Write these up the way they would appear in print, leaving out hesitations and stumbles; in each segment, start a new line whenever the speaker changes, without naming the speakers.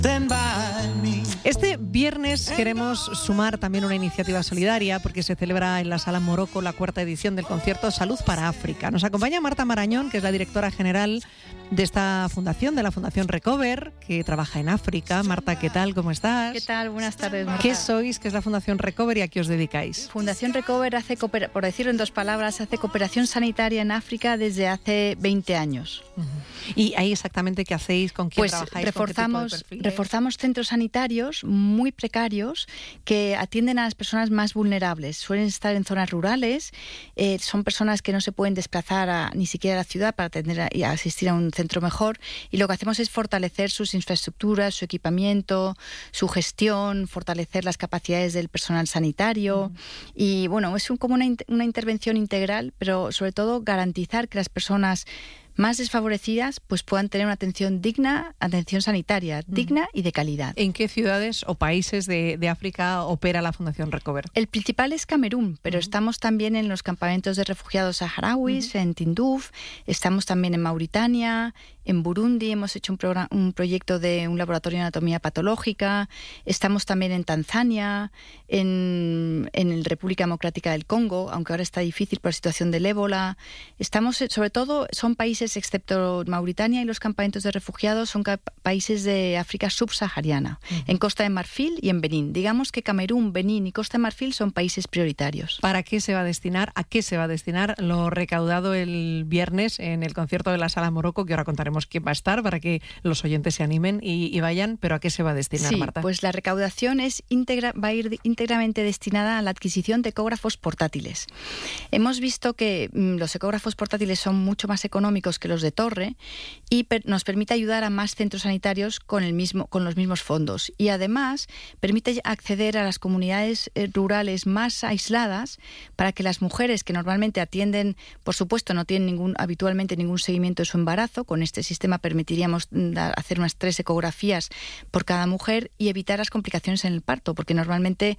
Este viernes queremos sumar también una iniciativa solidaria porque se celebra en la Sala Morocco la 4ª edición del concierto Salud para África. Nos acompaña Marta Marañón, que es la directora general de esta fundación, de la Fundación Recover, que trabaja en África. Marta, ¿qué tal? ¿Cómo estás?
¿Qué tal? Buenas tardes, Marta.
¿Qué sois? ¿Qué es la Fundación Recover y a qué os dedicáis?
Fundación Recover hace, por decirlo en 2 palabras, hace cooperación sanitaria en África desde hace 20 años.
¿Y ahí exactamente qué hacéis? ¿Con quién trabajáis?
Reforzamos centros sanitarios muy precarios que atienden a las personas más vulnerables. Suelen estar en zonas rurales, son personas que no se pueden desplazar ni siquiera a la ciudad para atender y asistir a un centro mejor, y lo que hacemos es fortalecer sus infraestructuras, su equipamiento, su gestión, fortalecer las capacidades del personal sanitario y bueno, es como una intervención integral, pero sobre todo garantizar que las personas más desfavorecidas pues puedan tener una atención digna, atención sanitaria digna y de calidad.
¿En qué ciudades o países de África opera la Fundación Recover?
El principal es Camerún, pero estamos también en los campamentos de refugiados saharauis, en Tinduf, estamos también en Mauritania, en Burundi hemos hecho un proyecto de un laboratorio de anatomía patológica, estamos también en Tanzania, en la República Democrática del Congo, aunque ahora está difícil por la situación del ébola. Estamos, sobre todo, son países, excepto Mauritania y los campamentos de refugiados, son países de África subsahariana, en Costa de Marfil y en Benín. Digamos que Camerún, Benín y Costa de Marfil son países prioritarios.
¿Para qué se va a destinar? ¿A qué se va a destinar lo recaudado el viernes en el concierto de la Sala Morocco, que ahora contaremos quién va a estar para que los oyentes se animen y vayan, pero ¿a qué se va a destinar, Marta?
Pues la recaudación va a ir íntegramente destinada a la adquisición de ecógrafos portátiles. Hemos visto que los ecógrafos portátiles son mucho más económicos que los de torre y nos permite ayudar a más centros sanitarios con los mismos fondos, y además permite acceder a las comunidades rurales más aisladas para que las mujeres que normalmente atienden, por supuesto no tienen habitualmente ningún seguimiento de su embarazo, con este sistema permitiríamos hacer unas 3 ecografías por cada mujer y evitar las complicaciones en el parto, porque normalmente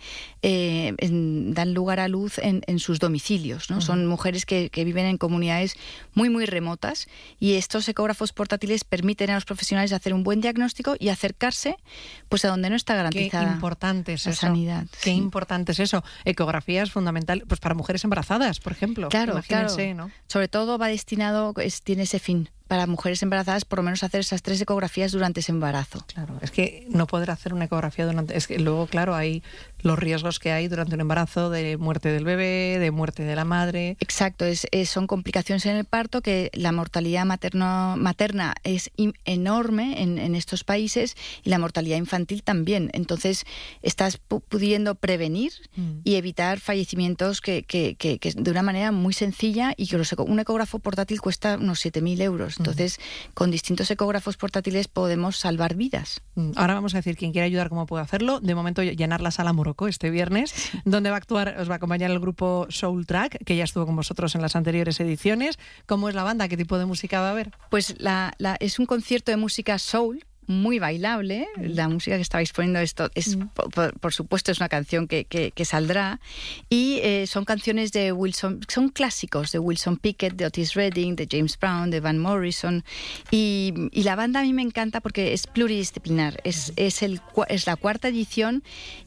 dan lugar a luz en sus domicilios, ¿no? Son mujeres que viven en comunidades muy, muy remotas, y estos ecógrafos portátiles permiten a los profesionales hacer un buen diagnóstico y acercarse pues a donde no está garantizada la sanidad.
Qué importante es eso. Ecografías fundamental pues para mujeres embarazadas, por ejemplo.
Claro,
imagínense, ¿no?
Sobre todo va destinado, tiene ese fin, para mujeres embarazadas, por lo menos hacer esas 3 ecografías durante ese embarazo.
Claro, es que no poder hacer una ecografía es que luego, claro, hay los riesgos que hay durante un embarazo de muerte del bebé, de muerte de la madre.
Exacto, son complicaciones en el parto, que la mortalidad materna es enorme en estos países, y la mortalidad infantil también. Entonces, estás pudiendo prevenir y evitar fallecimientos que de una manera muy sencilla, y que un ecógrafo portátil cuesta unos 7.000 euros. Entonces, con distintos ecógrafos portátiles podemos salvar vidas.
Ahora vamos a decir, quien quiera ayudar, cómo puede hacerlo. De momento, llenar la Sala Morocco este viernes, donde va a actuar, os va a acompañar el grupo Soul Track, que ya estuvo con vosotros en las anteriores ediciones. ¿Cómo es la banda? ¿Qué tipo de música va a haber?
Pues es un concierto de música soul, muy bailable. La música que estabais poniendo es por supuesto es una canción que saldrá, y son canciones de son clásicos de Wilson Pickett, de Otis Redding, de James Brown, de Van Morrison, y la banda a mí me encanta porque es pluridisciplinar. Es la 4ª edición,